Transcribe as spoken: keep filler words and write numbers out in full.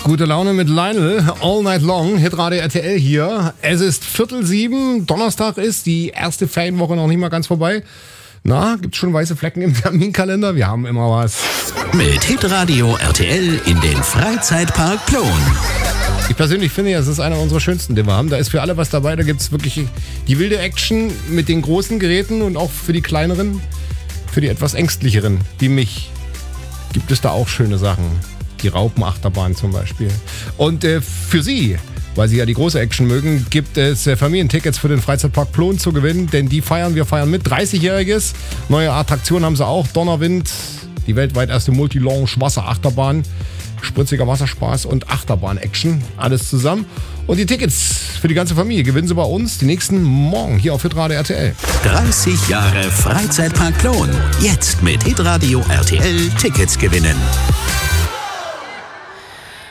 Gute Laune mit Lionel, all night long, Hitradio R T L hier. Es ist Viertel sieben, Donnerstag ist die erste Ferienwoche noch nicht mal ganz vorbei. Na, gibt's schon weiße Flecken im Terminkalender? Wir haben immer was. Mit Hitradio R T L in den Freizeitpark Plon. Ich persönlich finde ja, es ist einer unserer schönsten, den wir haben. Da ist für alle was dabei. Da gibt's wirklich die wilde Action mit den großen Geräten und auch für die kleineren, für die etwas ängstlicheren, wie mich, gibt es da auch schöne Sachen. Die Raupenachterbahn zum Beispiel. Und äh, für Sie, weil Sie ja die große Action mögen, gibt es äh, Familientickets für den Freizeitpark Plon zu gewinnen, denn die feiern, wir feiern mit. dreißigjähriges, neue Attraktion haben sie auch, Donnerwind, die weltweit erste Multi-Launch Wasserachterbahn, spritziger Wasserspaß und Achterbahn-Action, alles zusammen. Und die Tickets für die ganze Familie gewinnen Sie bei uns die nächsten Morgen hier auf Hitradio R T L. dreißig Jahre Freizeitpark Plon. Jetzt mit Hitradio R T L Tickets gewinnen.